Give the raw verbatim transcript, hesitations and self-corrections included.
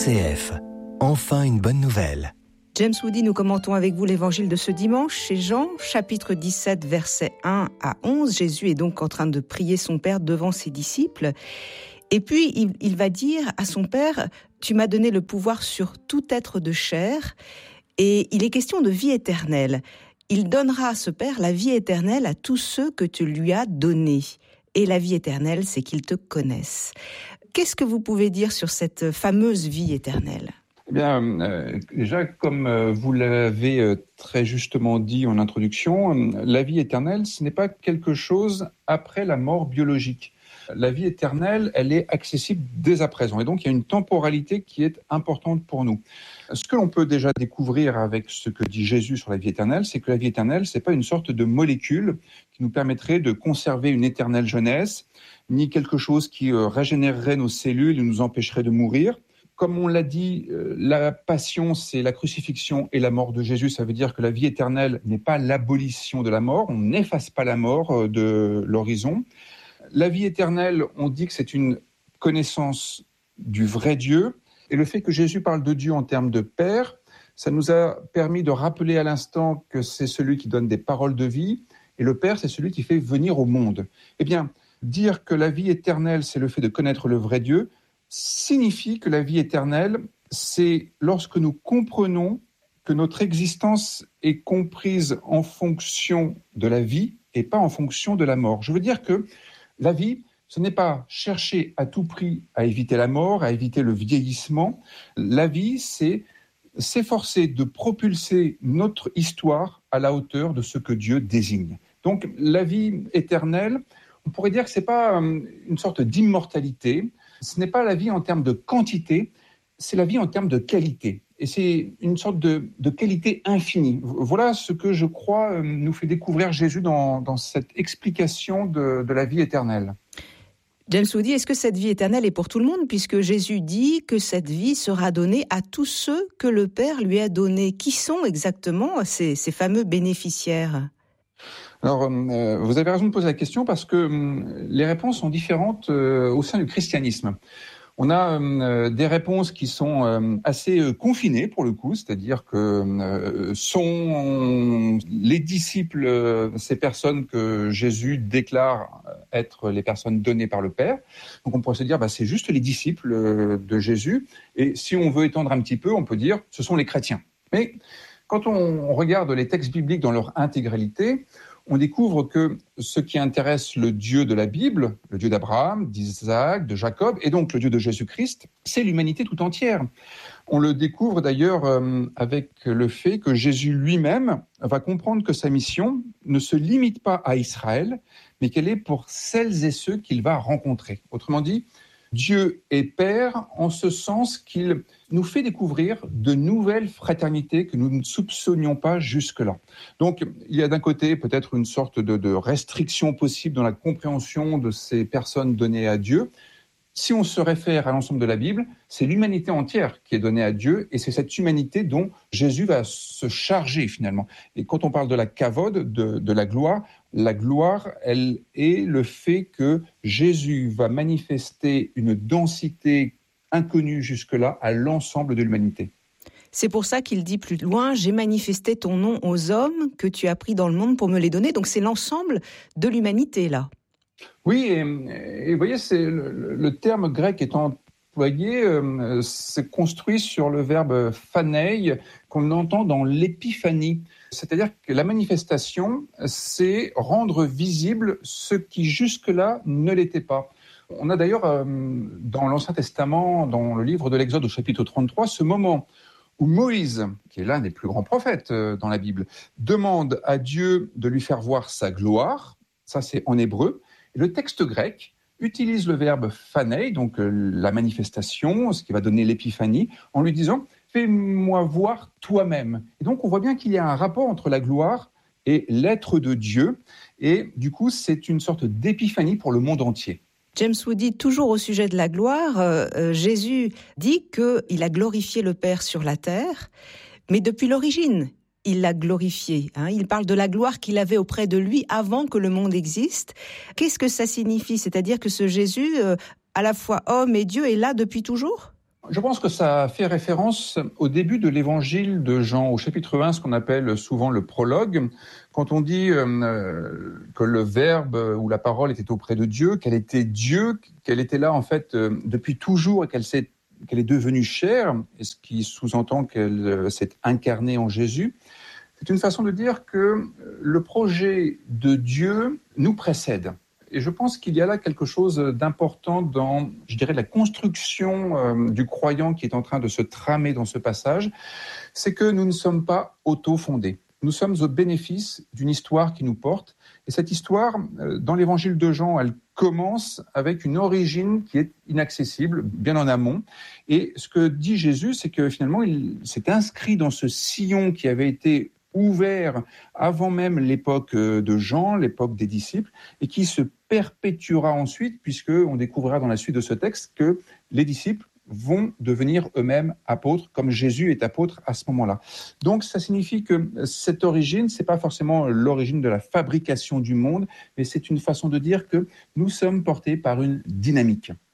C F. Enfin une bonne nouvelle. James Woody, nous commentons avec vous l'évangile de ce dimanche chez Jean, chapitre dix-sept, versets un à onze. Jésus est donc en train de prier son Père devant ses disciples. Et puis, il, il va dire à son Père, « Tu m'as donné le pouvoir sur tout être de chair. » Et il est question de vie éternelle. Il donnera à ce Père la vie éternelle à tous ceux que tu lui as donnés. Et la vie éternelle, c'est qu'ils te connaissent. Qu'est-ce que vous pouvez dire sur cette fameuse vie éternelle ? Eh bien, euh, déjà, comme euh, vous l'avez euh, très justement dit en introduction, euh, la vie éternelle, ce n'est pas quelque chose après la mort biologique. La vie éternelle, elle est accessible dès à présent. Et donc, il y a une temporalité qui est importante pour nous. Ce que l'on peut déjà découvrir avec ce que dit Jésus sur la vie éternelle, c'est que la vie éternelle, c'est pas une sorte de molécule qui nous permettrait de conserver une éternelle jeunesse, ni quelque chose qui euh, régénérerait nos cellules et nous empêcherait de mourir. Comme on l'a dit, euh, la passion, c'est la crucifixion et la mort de Jésus. Ça veut dire que la vie éternelle n'est pas l'abolition de la mort. On n'efface pas la mort euh, de l'horizon. La vie éternelle, on dit que c'est une connaissance du vrai Dieu. Et le fait que Jésus parle de Dieu en termes de Père, ça nous a permis de rappeler à l'instant que c'est celui qui donne des paroles de vie. Et le Père, c'est celui qui fait venir au monde. Eh bien, dire que la vie éternelle, c'est le fait de connaître le vrai Dieu, signifie que la vie éternelle, c'est lorsque nous comprenons que notre existence est comprise en fonction de la vie et pas en fonction de la mort. Je veux dire que la vie, ce n'est pas chercher à tout prix à éviter la mort, à éviter le vieillissement. La vie, c'est s'efforcer de propulser notre histoire à la hauteur de ce que Dieu désigne. Donc, la vie éternelle, on pourrait dire que ce n'est pas une sorte d'immortalité, ce n'est pas la vie en termes de quantité, c'est la vie en termes de qualité. Et c'est une sorte de, de qualité infinie. Voilà ce que je crois nous fait découvrir Jésus dans, dans cette explication de, de la vie éternelle. James Woody, est-ce que cette vie éternelle est pour tout le monde, puisque Jésus dit que cette vie sera donnée à tous ceux que le Père lui a donnés? Qui sont exactement ces, ces fameux bénéficiaires ? Alors, euh, vous avez raison de poser la question parce que euh, les réponses sont différentes euh, au sein du christianisme. On a euh, des réponses qui sont euh, assez euh, confinées pour le coup, c'est-à-dire que euh, sont les disciples, euh, ces personnes que Jésus déclare être les personnes données par le Père. Donc on pourrait se dire, bah, c'est juste les disciples euh, de Jésus. Et si on veut étendre un petit peu, on peut dire, ce sont les chrétiens. Mais quand on regarde les textes bibliques dans leur intégralité, on découvre que ce qui intéresse le Dieu de la Bible, le Dieu d'Abraham, d'Isaac, de Jacob, et donc le Dieu de Jésus-Christ, c'est l'humanité tout entière. On le découvre d'ailleurs euh, avec le fait que Jésus lui-même va comprendre que sa mission ne se limite pas à Israël, mais qu'elle est pour celles et ceux qu'il va rencontrer. Autrement dit, Dieu est Père en ce sens qu'il nous fait découvrir de nouvelles fraternités que nous ne soupçonnions pas jusque-là. Donc, il y a d'un côté peut-être une sorte de, de restriction possible dans la compréhension de ces personnes données à Dieu. Si on se réfère à l'ensemble de la Bible, c'est l'humanité entière qui est donnée à Dieu et c'est cette humanité dont Jésus va se charger finalement. Et quand on parle de la kavod, de, de la gloire, la gloire, elle est le fait que Jésus va manifester une densité inconnue jusque-là à l'ensemble de l'humanité. C'est pour ça qu'il dit plus loin, j'ai manifesté ton nom aux hommes que tu as pris dans le monde pour me les donner. Donc c'est l'ensemble de l'humanité là. Oui, et, et vous voyez, c'est le, le terme grec est employé, euh, c'est construit sur le verbe phanei qu'on entend dans l'épiphanie. C'est-à-dire que la manifestation, c'est rendre visible ce qui jusque-là ne l'était pas. On a d'ailleurs euh, dans l'Ancien Testament, dans le livre de l'Exode au chapitre trente-trois, ce moment où Moïse, qui est l'un des plus grands prophètes euh, dans la Bible, demande à Dieu de lui faire voir sa gloire. Ça, c'est en hébreu. Et le texte grec utilise le verbe phanei, donc euh, la manifestation, ce qui va donner l'épiphanie, en lui disant « fais-moi voir toi-même ». Et donc, on voit bien qu'il y a un rapport entre la gloire et l'être de Dieu. Et du coup, c'est une sorte d'épiphanie pour le monde entier. James Woody, toujours au sujet de la gloire, euh, Jésus dit qu'il a glorifié le Père sur la terre, mais depuis l'origine, il l'a glorifié. Hein. Il parle de la gloire qu'il avait auprès de lui avant que le monde existe. Qu'est-ce que ça signifie ? C'est-à-dire que ce Jésus, euh, à la fois homme et Dieu, est là depuis toujours ? Je pense que ça fait référence au début de l'évangile de Jean, au chapitre un, ce qu'on appelle souvent le prologue, quand on dit euh, que le Verbe ou la parole était auprès de Dieu, qu'elle était Dieu, qu'elle était là en fait euh, depuis toujours et qu'elle s'est, qu'elle est devenue chair, et ce qui sous-entend qu'elle euh, s'est incarnée en Jésus. C'est une façon de dire que le projet de Dieu nous précède. Et je pense qu'il y a là quelque chose d'important dans, je dirais, la construction euh, du croyant qui est en train de se tramer dans ce passage, c'est que nous ne sommes pas auto-fondés. Nous sommes au bénéfice d'une histoire qui nous porte. Et cette histoire, euh, dans l'évangile de Jean, elle commence avec une origine qui est inaccessible, bien en amont. Et ce que dit Jésus, c'est que finalement, il s'est inscrit dans ce sillon qui avait été ouvert avant même l'époque de Jean, l'époque des disciples, et qui se perpétuera ensuite, puisqu'on découvrira dans la suite de ce texte que les disciples vont devenir eux-mêmes apôtres, comme Jésus est apôtre à ce moment-là. Donc ça signifie que cette origine, c'est pas forcément l'origine de la fabrication du monde, mais c'est une façon de dire que nous sommes portés par une dynamique.